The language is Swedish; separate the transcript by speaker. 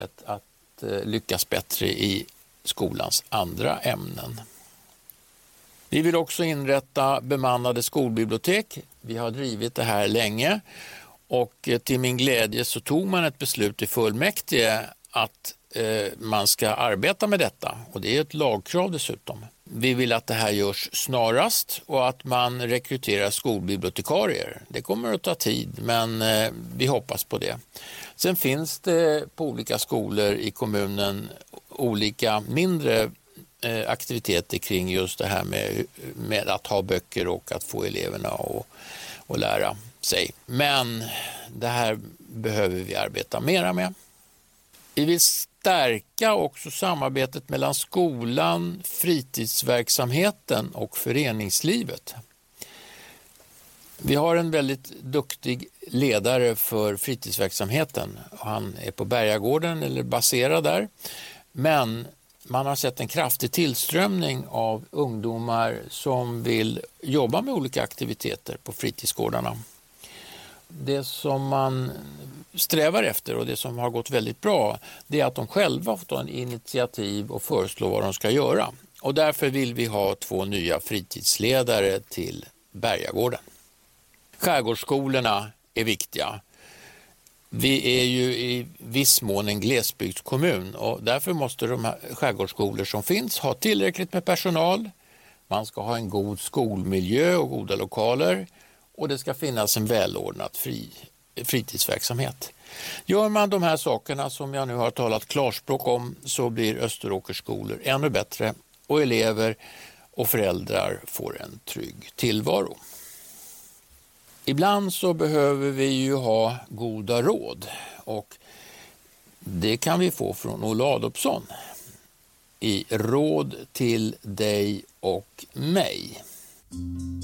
Speaker 1: att lyckas bättre i skolans andra ämnen. Vi vill också inrätta bemannade skolbibliotek. Vi har drivit det här länge och till min glädje så tog man ett beslut i fullmäktige att man ska arbeta med detta, och det är ett lagkrav dessutom. Vi vill att det här görs snarast och att man rekryterar skolbibliotekarier. Det kommer att ta tid, men vi hoppas på det. Sen finns det på olika skolor i kommunen olika mindre aktiviteter kring just det här med att ha böcker och att få eleverna att lära sig. Men det här behöver vi arbeta mera med. Vi vill stärka också samarbetet mellan skolan, fritidsverksamheten och föreningslivet. Vi har en väldigt duktig ledare för fritidsverksamheten. Han är på Bergagården eller baserad där. Men man har sett en kraftig tillströmning av ungdomar som vill jobba med olika aktiviteter på fritidsgårdarna. Det som man strävar efter och det som har gått väldigt bra, det är att de själva får ta en initiativ och föreslå vad de ska göra. Och därför vill vi ha 2 nya fritidsledare till Bergagården. Skärgårdsskolorna är viktiga. Vi är ju i viss mån en glesbygdskommun och därför måste de här skärgårdsskolor som finns ha tillräckligt med personal. Man ska ha en god skolmiljö och goda lokaler och det ska finnas en välordnad fritidsverksamhet. Gör man de här sakerna som jag nu har talat klarspråk om så blir Österåkers skolor ännu bättre och elever och föräldrar får en trygg tillvaro. Ibland så behöver vi ju ha goda råd och det kan vi få från Olle Adolphson i Råd till dig och mig.